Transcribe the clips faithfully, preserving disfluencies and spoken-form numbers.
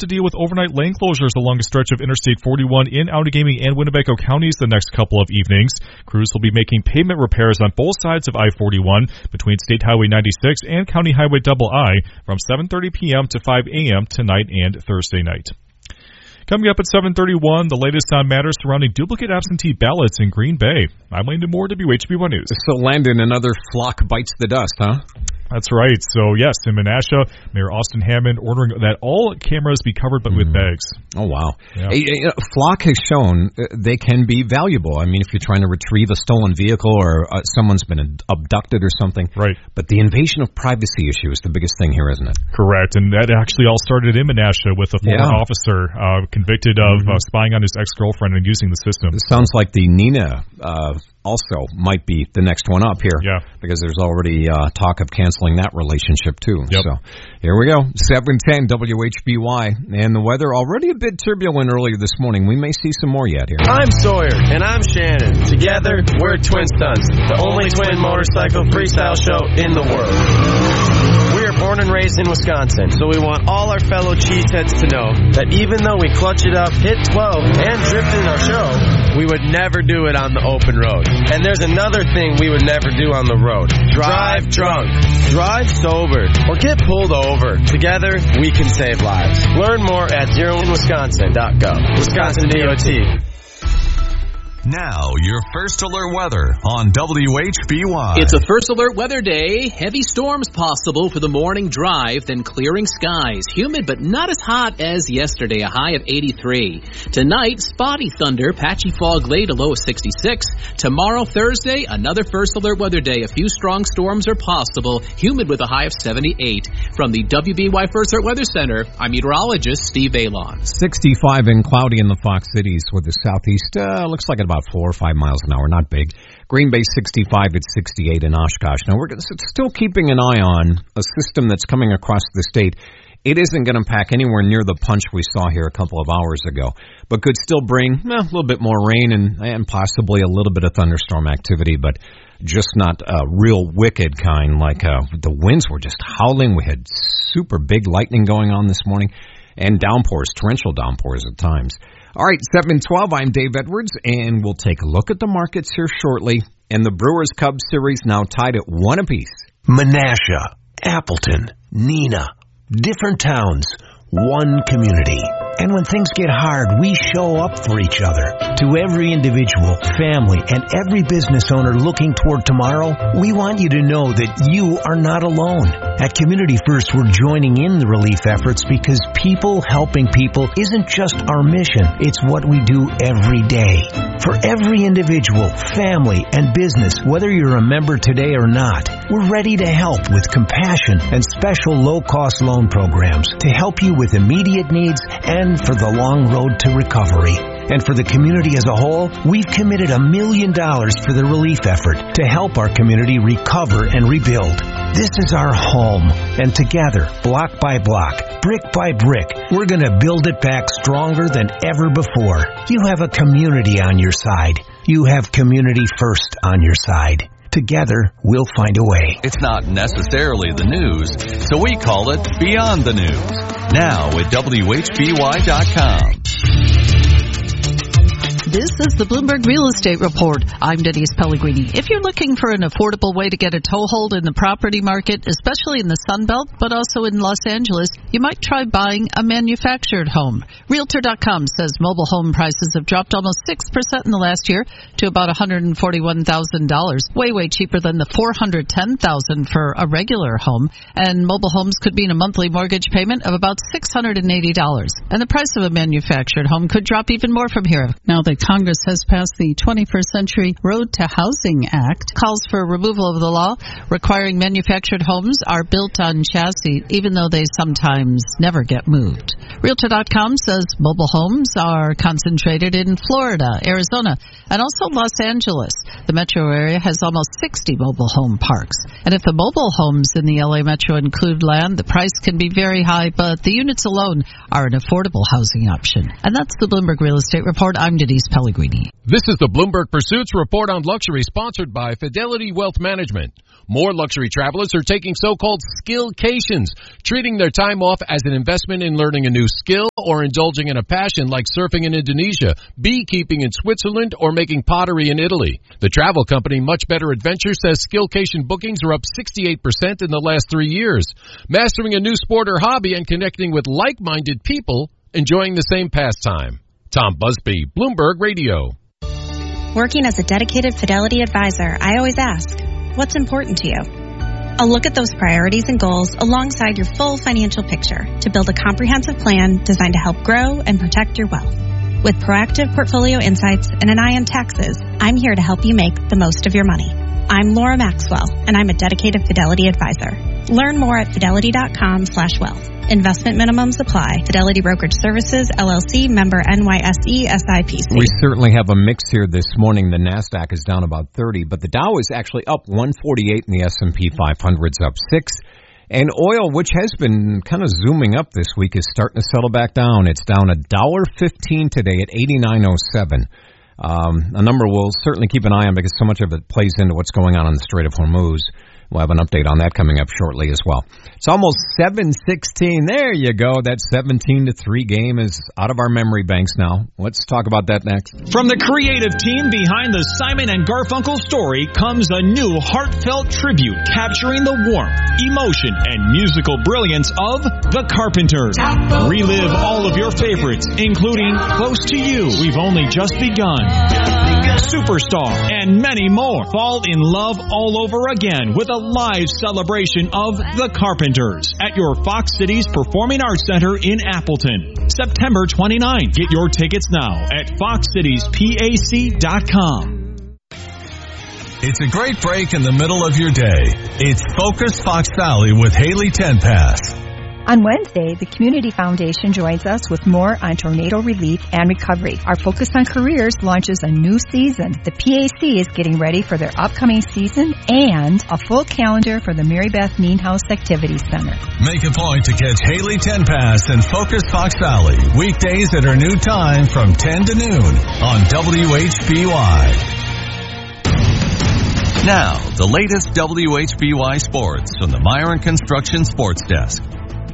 to deal with overnight lane closures along a stretch of Interstate forty-one in Outagaming and Winnebago counties the next couple of evenings. Crews will be making pavement repairs on both sides of I forty-one between State Highway ninety-six and County Highway Double I from seven thirty p.m. to five a.m. tonight and Thursday night. Coming up at seven thirty-one, the latest on matters surrounding duplicate absentee ballots in Green Bay. I'm Landon Moore, W H B one News. So, Landon, another flock bites the dust, huh? That's right. So, yes, in Menasha, Mayor Austin Hammond ordering that all cameras be covered but mm. with bags. Oh, wow. Yeah. A, a, Flock has shown they can be valuable. I mean, if you're trying to retrieve a stolen vehicle or uh, someone's been abducted or something. Right. But the invasion of privacy issue is the biggest thing here, isn't it? Correct. And that actually all started in Menasha with a former yeah. officer uh, convicted of mm-hmm. uh, spying on his ex-girlfriend and using the system. It sounds like the Nina uh, also might be the next one up here. Yeah. Because there's already uh, talk of canceling that relationship, too. Yep. So here we go. seven ten W H B Y. And the weather already a bit turbulent earlier this morning. We may see some more yet here. I'm Sawyer. And I'm Shannon. Together, we're Twin Stunts, the only twin motorcycle freestyle show in the world. We are born and raised in Wisconsin, so we want all our fellow cheeseheads to know that even though we clutch it up, hit twelve, and drift in our show, we would never do it on the open road. And there's another thing we would never do on the road. Drive drunk, drive sober, or get pulled over. Together, we can save lives. Learn more at zero in wisconsin dot gov. Wisconsin D O T. Now, your First Alert weather on W H B Y. It's a First Alert weather day. Heavy storms possible for the morning drive, then clearing skies. Humid, but not as hot as yesterday, a high of eighty-three. Tonight, spotty thunder, patchy fog late, a low of sixty-six. Tomorrow, Thursday, another First Alert weather day. A few strong storms are possible, humid with a high of seventy-eight. From the W B Y First Alert Weather Center, I'm meteorologist Steve Valon. sixty-five and cloudy in the Fox Cities with the southeast. Uh, looks like about four or five miles an hour, not big. Green Bay sixty-five at sixty-eight in Oshkosh. Now, we're still keeping an eye on a system that's coming across the state. It isn't going to pack anywhere near the punch we saw here a couple of hours ago, but could still bring eh, a little bit more rain and, and possibly a little bit of thunderstorm activity, but just not a real wicked kind. Like uh, the winds were just howling. We had super big lightning going on this morning and downpours, torrential downpours at times. All right, seven twelve, I'm Dave Edwards, and we'll take a look at the markets here shortly. And the Brewers-Cubs series now tied at one apiece. Menasha, Appleton, Neenah, different towns, one community. And when things get hard, we show up for each other. To every individual, family, and every business owner looking toward tomorrow, we want you to know that you are not alone. At Community First, we're joining in the relief efforts because people helping people isn't just our mission, it's what we do every day. For every individual, family, and business, whether you're a member today or not, we're ready to help with compassion and special low-cost loan programs to help you with immediate needs and for the long road to recovery. And for the community as a whole, we've committed a million dollars for the relief effort to help our community recover and rebuild. This is our home, and together, block by block, brick by brick, we're going to build it back stronger than ever before. You have a community on your side. You have Community First on your side. Together, we'll find a way. It's not necessarily the news, so we call it Beyond the News. Now at W H B Y dot com. This is the Bloomberg Real Estate Report. I'm Denise Pellegrini. If you're looking for an affordable way to get a toehold in the property market, especially in the Sun Belt, but also in Los Angeles, you might try buying a manufactured home. Realtor dot com says mobile home prices have dropped almost six percent in the last year to about one hundred forty-one thousand dollars, way, way cheaper than the four hundred ten thousand dollars for a regular home. And mobile homes could mean a monthly mortgage payment of about six hundred eighty dollars. And the price of a manufactured home could drop even more from here. Now that Congress has passed the twenty-first Century Road to Housing Act, calls for removal of the law requiring manufactured homes are built on chassis, even though they sometimes never get moved. Realtor dot com says mobile homes are concentrated in Florida, Arizona, and also Los Angeles. The metro area has almost sixty mobile home parks. And if the mobile homes in the L A metro include land, the price can be very high, but the units alone are an affordable housing option. And that's the Bloomberg Real Estate Report. I'm Denise Pellegrini. This is the Bloomberg Pursuits Report on Luxury, sponsored by Fidelity Wealth Management. More luxury travelers are taking so-called skillcations, treating their time off as an investment in learning a new skill or indulging in a passion like surfing in Indonesia, beekeeping in Switzerland, or making pottery in Italy. The travel company Much Better Adventure says skillcation bookings are up sixty-eight percent in the last three years. Mastering a new sport or hobby and connecting with like-minded people enjoying the same pastime. Tom Busby, Bloomberg Radio. Working as a dedicated Fidelity advisor, I always ask, what's important to you? I'll look at those priorities and goals alongside your full financial picture to build a comprehensive plan designed to help grow and protect your wealth. With proactive portfolio insights and an eye on taxes, I'm here to help you make the most of your money. I'm Laura Maxwell, and I'm a dedicated Fidelity advisor. Learn more at fidelity.com slash wealth. Investment minimums apply. Fidelity Brokerage Services, L L C, member N Y S E, S I P C. We certainly have a mix here this morning. The NASDAQ is down about thirty, but the Dow is actually up one forty-eight and the S and P five hundred's up six. And oil, which has been kind of zooming up this week, is starting to settle back down. It's down one dollar fifteen today at eighty-nine oh seven. Um, a number we'll certainly keep an eye on because so much of it plays into what's going on in the Strait of Hormuz. We'll have an update on that coming up shortly as well. It's almost seven sixteen. There you go. That seventeen to three game is out of our memory banks now. Let's talk about that next. From the creative team behind the Simon and Garfunkel story comes a new heartfelt tribute capturing the warmth, emotion, and musical brilliance of The Carpenters. Relive all of your favorites, including Close to You, We've Only Just Begun, Superstar, and many more. Fall in love all over again with a live celebration of The Carpenters at your Fox Cities Performing Arts Center in Appleton, September twenty-ninth. Get your tickets now at fox cities pac dot com. It's a great break in the middle of your day. It's Focus Fox Valley with Haley Tenpass. On Wednesday, the Community Foundation joins us with more on tornado relief and recovery. Our Focus on Careers launches a new season. The P A C is getting ready for their upcoming season and a full calendar for the Mary Beth Nienhuis Activity Center. Make a point to catch Haley Tenpass and Focus Fox Valley weekdays at her new time from ten to noon on W H B Y. Now, the latest W H B Y sports from the Myron Construction Sports Desk.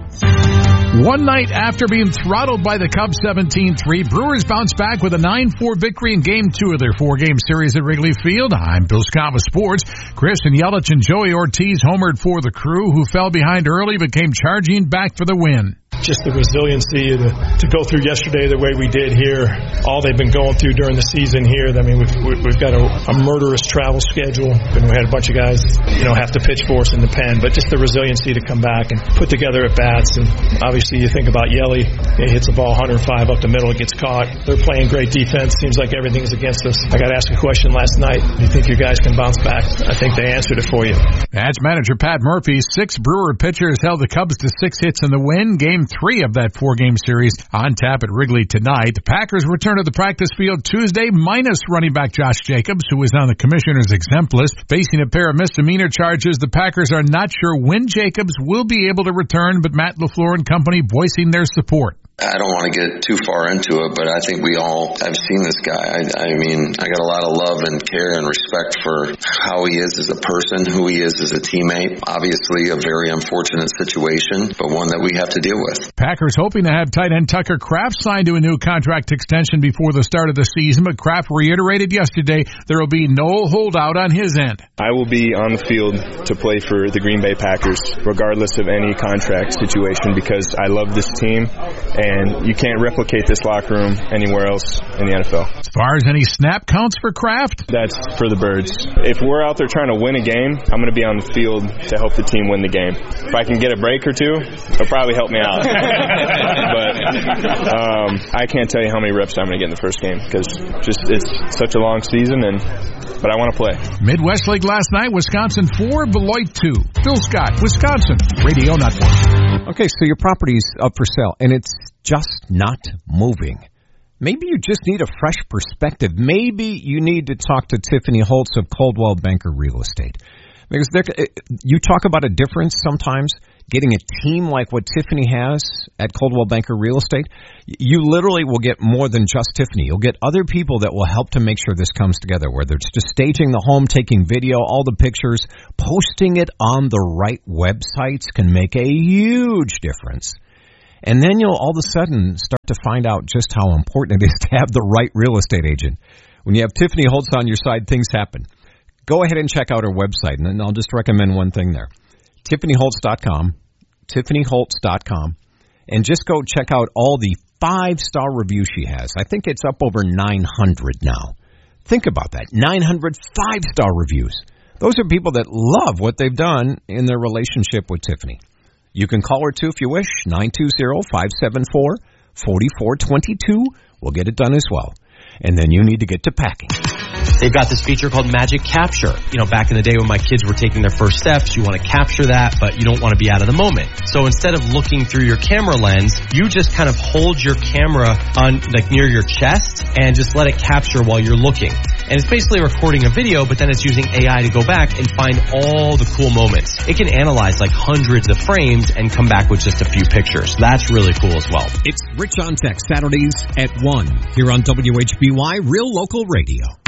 One night after being throttled by the Cubs seventeen three, Brewers bounce back with a nine four victory in Game two of their four-game series at Wrigley Field. I'm Bill Scott with sports. Chris and Yelich and Joey Ortiz homered for the Crew, who fell behind early but came charging back for the win. Just the resiliency to, to go through yesterday the way we did here, all they've been going through during the season here. I mean, we've, we've got a, a murderous travel schedule, and we had a bunch of guys, you know, have to pitch for us in the pen, but just the resiliency to come back and put together at bats. And obviously you think about Yelly, he hits the ball one oh five up the middle, it gets caught. They're playing great defense. Seems like everything is against us. I got asked a question last night. Do you think you guys can bounce back? I think they answered it for you. As manager Pat Murphy, six Brewer pitchers held the Cubs to six hits in the win. Game three of that four-game series on tap at Wrigley tonight. The Packers return to the practice field Tuesday, minus running back Josh Jacobs, who is on the commissioner's exempt list. Facing a pair of misdemeanor charges, the Packers are not sure when Jacobs will be able to return, but Matt LaFleur and company voicing their support. I don't want to get too far into it, but I think we all have seen this guy. I, I mean, I got a lot of love and care and respect for how he is as a person, who he is as a teammate. Obviously, a very unfortunate situation, but one that we have to deal with. Packers hoping to have tight end Tucker Kraft signed to a new contract extension before the start of the season, but Kraft reiterated yesterday there will be no holdout on his end. I will be on the field to play for the Green Bay Packers, regardless of any contract situation, because I love this team. And And you can't replicate this locker room anywhere else in the N F L. As far as any snap counts for Kraft? That's for the birds. If we're out there trying to win a game, I'm going to be on the field to help the team win the game. If I can get a break or two, it'll probably help me out. But um, I can't tell you how many reps I'm going to get in the first game because just it's such a long season, and but I want to play. Midwest League last night, Wisconsin four, Beloit two. Phil Scott, Wisconsin Radio Network. Okay, so your property's up for sale, and it's just not moving. Maybe you just need a fresh perspective. Maybe you need to talk to Tiffany Holtz of Coldwell Banker Real Estate. Because you talk about a difference sometimes. getting a team like what Tiffany has at Coldwell Banker Real Estate, you literally will get more than just Tiffany. You'll get other people that will help to make sure this comes together, whether it's just staging the home, taking video, all the pictures, posting it on the right websites can make a huge difference. And then you'll all of a sudden start to find out just how important it is to have the right real estate agent. When you have Tiffany Holtz on your side, things happen. Go ahead and check out her website, and then I'll just recommend one thing there. Tiffany Holtz dot com, Tiffany Holtz dot com, and just go check out all the five-star reviews she has. I think it's up over nine hundred now. Think about that, nine hundred five-star reviews. Those are people that love what they've done in their relationship with Tiffany. You can call her, too, if you wish, nine two zero, five seven four, four four two two. We'll get it done as well. And then you need to get to packing. They've got this feature called Magic Capture. You know, back in the day when my kids were taking their first steps, you want to capture that, but you don't want to be out of the moment. So instead of looking through your camera lens, you just kind of hold your camera on, like, near your chest and just let it capture while you're looking. And it's basically recording a video, but then it's using A I to go back and find all the cool moments. It can analyze like hundreds of frames and come back with just a few pictures. That's really cool as well. It's Rich on Tech, Saturdays at one, here on W H B Y Real Local Radio.